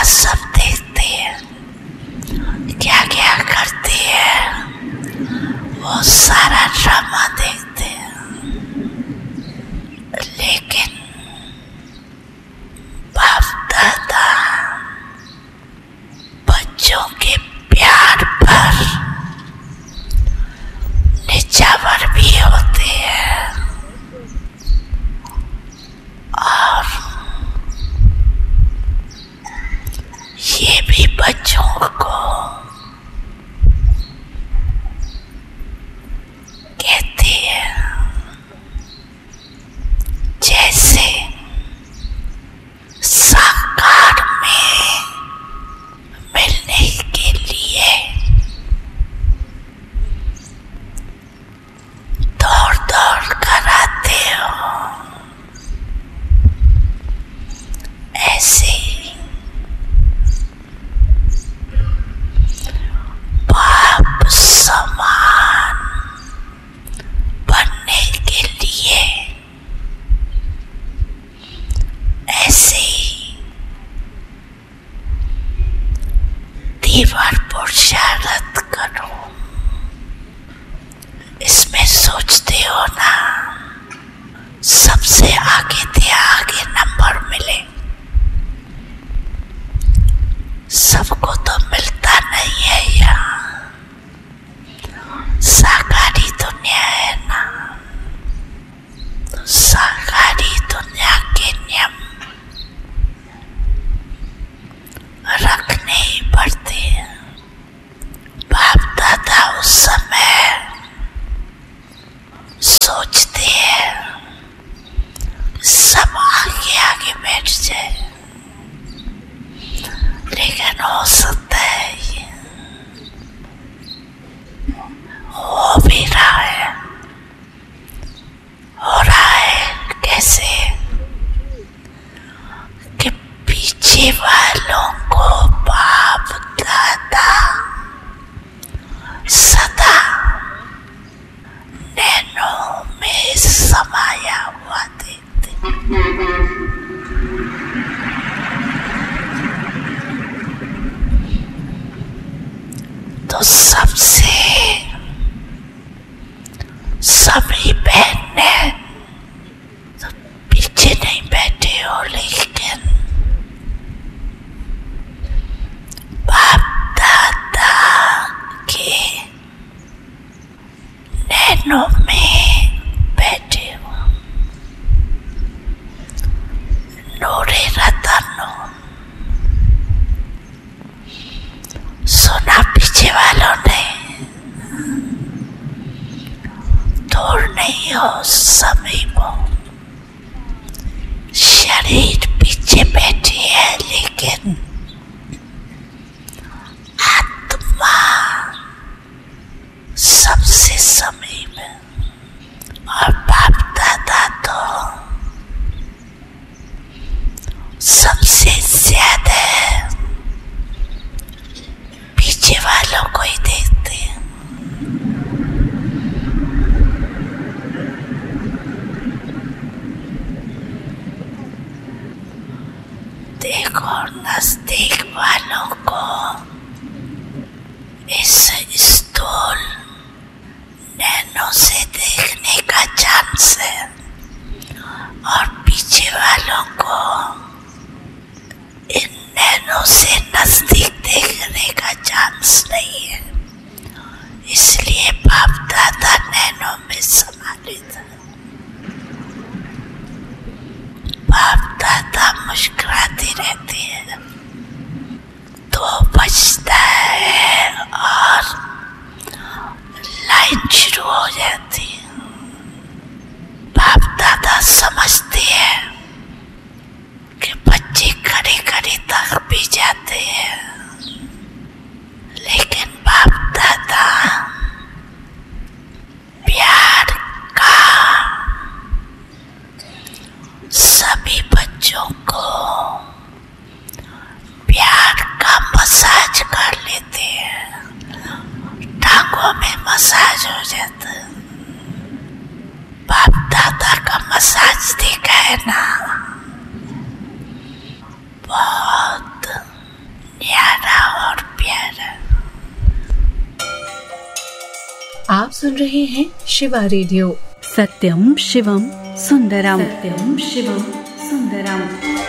सब देखते हैं, क्या क्या करती है, वो सारा ड्रामा देखते हैं। लेकिन बाप दादा बच्चों के प्यार पर निछावर भी होते हैं और ये भी बच्चों को कहते हैं जैसे साकार में मिलने के लिए दौड़ दौड़ कर आते हो, ऐसे बाप समान बनने के लिए ऐसे दीवार पुरुषार्थ करो। इसमें सोचते हो ना सबसे आगे नंबर मिले, सबको तो मिलता नहीं है यहाँ, साकारी दुनिया है ना, तो साकारी दुनिया के नियम रखने ही पड़ते हैं। बाप दादा उस समय सोचते हैं सब आगे बैठ जाए, लेकिन हो सकता है ये हो भी रहा है। हो रहा है कैसे कि पीछे वालों को बाप दादा सदा नैनों में समाया हुआ देखते। तो सबसे सभी बहनें तो पीछे नहीं बैठे हो, लेकिन बाप दादा के नैनों में बैठे हो। नूरे रतनो सुना पीछे वालों ने, दूर नहीं हो समीप हो, शरीर पीछे बैठी है लेकिन आत्मा सबसे समीप है। और बाप दादा तो सबसे ज्यादा पीछे वालों को ही देखते हैं। देखो नजदीक वालों को इस स्थूल नैनों से देखने का चांस है और पीछे वालों को इन नैनों से नजदीक देखने का चांस नहीं है। इसलिए बाप दादा नैनों में सम्मिलित है। बाप दादा मुस्कुराती रहती है, 2 बजता है और लाइन शुरू हो जाती है। बाप दादा समझते हैं कि बच्चे खड़े खड़े तक भी जाते हैं, लेकिन बाप दादा प्यार का सभी बच्चों को प्यार का मसाज कर लेते हैं, टांगों में मसाज हो जाता है। बाप दादा का मसाज देखा है ना, बहुत आप सुन रहे हैं शिवा रेडियो। सत्यम शिवम सुंदरम। सत्यम शिवम सुंदरम।